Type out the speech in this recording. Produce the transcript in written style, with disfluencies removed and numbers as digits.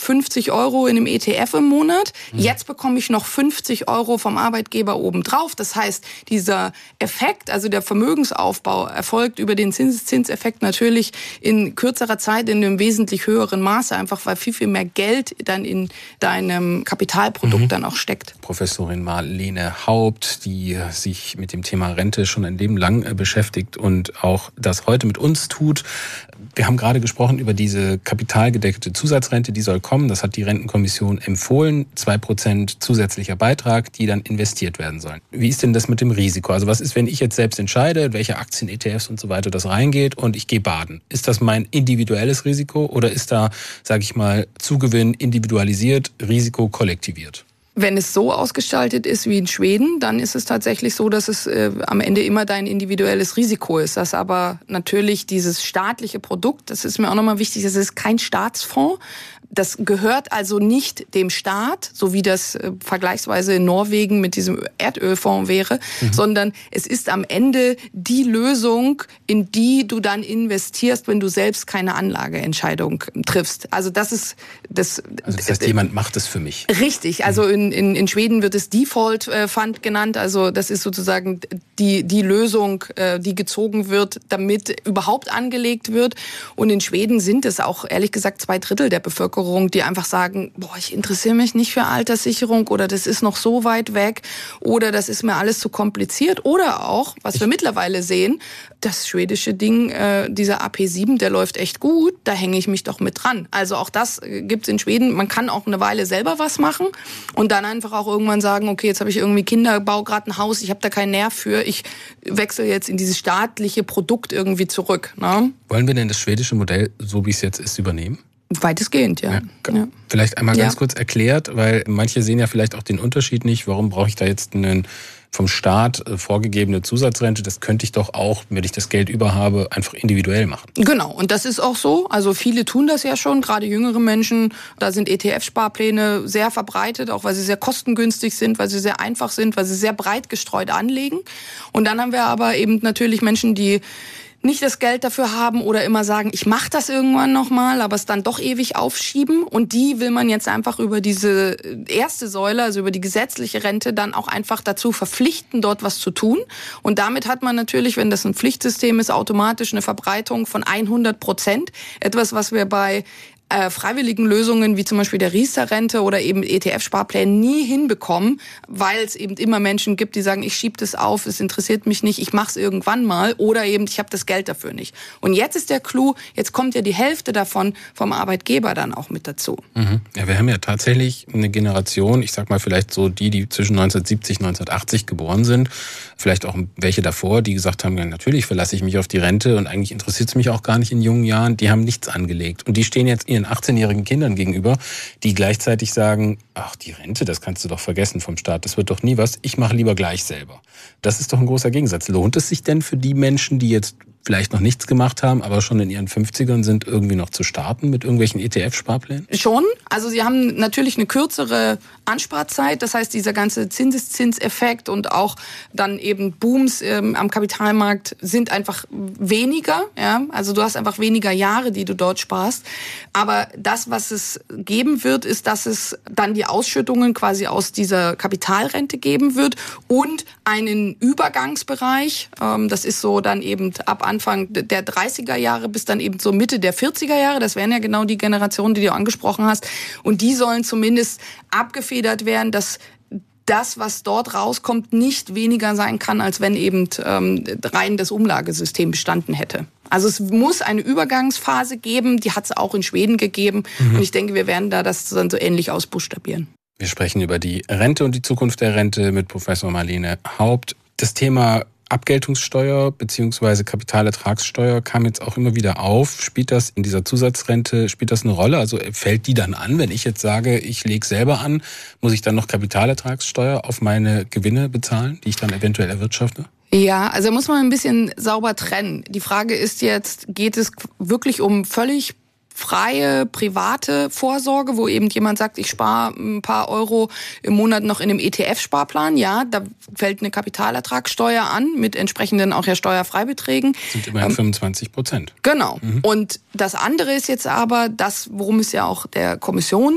50 € in einem ETF im Monat. Jetzt bekomme ich noch 50 € vom Arbeitgeber obendrauf. Das heißt, dieser Effekt, also der Vermögensaufbau, erfolgt über den Zinseszinseffekt natürlich in kürzerer Zeit in einem wesentlich höheren Maße, einfach weil viel, viel mehr Geld dann in deinem Kapitalprodukt dann auch steckt. Professorin Marlene Haupt, die sich mit dem Thema Rente schon ein Leben lang beschäftigt und auch das heute mit uns tut. Wir haben gerade gesprochen über diese kapitalgedeckte Zusatzrente, die soll kommen. Das hat die Rentenkommission empfohlen. 2% zusätzlicher Beitrag, die dann investiert werden sollen. Wie ist denn das mit dem Risiko? Also was ist, wenn ich jetzt selbst entscheide, welche Aktien, ETFs und so weiter das reingeht und ich gehe baden? Ist das mein individuelles Risiko oder ist da, sage ich mal, Zugewinn individualisiert, Risiko kollektiviert? Wenn es so ausgestaltet ist wie in Schweden, dann ist es tatsächlich so, dass es am Ende immer dein individuelles Risiko ist. Dass aber natürlich dieses staatliche Produkt, das ist mir auch nochmal wichtig, das ist kein Staatsfonds. Das gehört also nicht dem Staat, so wie das vergleichsweise in Norwegen mit diesem Erdölfonds wäre, sondern es ist am Ende die Lösung, in die du dann investierst, wenn du selbst keine Anlageentscheidung triffst. Also das ist das. Also das heißt, jemand macht es für mich. Richtig. Also in Schweden wird es Default Fund genannt. Also das ist sozusagen die Lösung, die gezogen wird, damit überhaupt angelegt wird. Und in Schweden sind es auch ehrlich gesagt 2/3 der Bevölkerung, die einfach sagen, ich interessiere mich nicht für Alterssicherung oder das ist noch so weit weg oder das ist mir alles zu kompliziert. Oder auch, was wir mittlerweile sehen, das schwedische Ding, dieser AP7, der läuft echt gut, da hänge ich mich doch mit dran. Also auch das gibt's in Schweden. Man kann auch eine Weile selber was machen und dann einfach auch irgendwann sagen, okay, jetzt habe ich irgendwie Kinder, baue gerade ein Haus, ich habe da keinen Nerv für, ich wechsle jetzt in dieses staatliche Produkt irgendwie zurück. Ne? Wollen wir denn das schwedische Modell, so wie es jetzt ist, übernehmen? Weitestgehend, ja. Vielleicht einmal ganz kurz erklärt, weil manche sehen ja vielleicht auch den Unterschied nicht. Warum brauche ich da jetzt einen vom Staat vorgegebene Zusatzrente? Das könnte ich doch auch, wenn ich das Geld über habe, einfach individuell machen. Genau, und das ist auch so. Also viele tun das ja schon, gerade jüngere Menschen. Da sind ETF-Sparpläne sehr verbreitet, auch weil sie sehr kostengünstig sind, weil sie sehr einfach sind, weil sie sehr breit gestreut anlegen. Und dann haben wir aber eben natürlich Menschen, die nicht das Geld dafür haben oder immer sagen, ich mache das irgendwann nochmal, aber es dann doch ewig aufschieben. Und die will man jetzt einfach über diese erste Säule, also über die gesetzliche Rente, dann auch einfach dazu verpflichten, dort was zu tun. Und damit hat man natürlich, wenn das ein Pflichtsystem ist, automatisch eine Verbreitung von 100%. Etwas, was wir bei freiwilligen Lösungen wie zum Beispiel der Riester-Rente oder eben ETF-Sparplänen nie hinbekommen, weil es eben immer Menschen gibt, die sagen, ich schiebe das auf, es interessiert mich nicht, ich mache es irgendwann mal oder eben ich habe das Geld dafür nicht. Und jetzt ist der Clou, jetzt kommt ja die Hälfte davon vom Arbeitgeber dann auch mit dazu. Ja, wir haben ja tatsächlich eine Generation, ich sag mal vielleicht so die zwischen 1970 und 1980 geboren sind, vielleicht auch welche davor, die gesagt haben, ja, natürlich verlasse ich mich auf die Rente und eigentlich interessiert es mich auch gar nicht in jungen Jahren, die haben nichts angelegt. Und die stehen jetzt ihren 18-jährigen Kindern gegenüber, die gleichzeitig sagen, ach, die Rente, das kannst du doch vergessen vom Staat, das wird doch nie was, ich mache lieber gleich selber. Das ist doch ein großer Gegensatz. Lohnt es sich denn für die Menschen, die jetzt vielleicht noch nichts gemacht haben, aber schon in ihren 50ern sind, irgendwie noch zu starten mit irgendwelchen ETF-Sparplänen? Schon. Also sie haben natürlich eine kürzere Ansparzeit. Das heißt, dieser ganze Zinseszinseffekt und auch dann eben Booms am Kapitalmarkt sind einfach weniger. Ja? Also du hast einfach weniger Jahre, die du dort sparst. Aber das, was es geben wird, ist, dass es dann die Ausschüttungen quasi aus dieser Kapitalrente geben wird und einen Übergangsbereich. Das ist so dann eben ab Anfang der 30er Jahre bis dann eben so Mitte der 40er Jahre. Das wären ja genau die Generationen, die du angesprochen hast. Und die sollen zumindest abgefedert werden, dass das, was dort rauskommt, nicht weniger sein kann, als wenn eben rein das Umlagesystem bestanden hätte. Also es muss eine Übergangsphase geben, die hat es auch in Schweden gegeben. Und ich denke, wir werden da das dann so ähnlich ausbuchstabieren. Wir sprechen über die Rente und die Zukunft der Rente mit Professor Marlene Haupt. Das Thema Abgeltungssteuer bzw. Kapitalertragssteuer kam jetzt auch immer wieder auf. Spielt das in dieser Zusatzrente, spielt das eine Rolle? Also fällt die dann an, wenn ich jetzt sage, ich lege selber an, muss ich dann noch Kapitalertragssteuer auf meine Gewinne bezahlen, die ich dann eventuell erwirtschafte? Ja, also muss man ein bisschen sauber trennen. Die Frage ist jetzt, geht es wirklich um völlig freie, private Vorsorge, wo eben jemand sagt, ich spare ein paar Euro im Monat noch in einem ETF-Sparplan. Ja, da fällt eine Kapitalertragssteuer an mit entsprechenden auch ja Steuerfreibeträgen. Das sind immerhin 25%. Genau. Und das andere ist jetzt aber das, worum es ja auch der Kommission